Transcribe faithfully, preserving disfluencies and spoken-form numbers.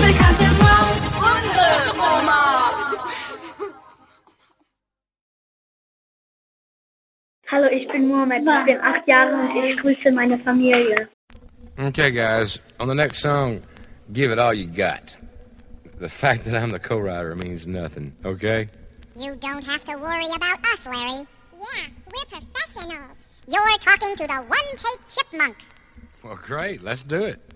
Bekannte Frau, unsere Oma. Hallo, ich bin Mohammed, ich bin acht Jahre und ich grüße meine Familie. Okay, guys, on the next song, give it all you got. The fact that I'm the co-writer means nothing, okay? You don't have to worry about us, Larry. Yeah, we're professionals. You're talking to the one-take chipmunks. Well, great, let's do it.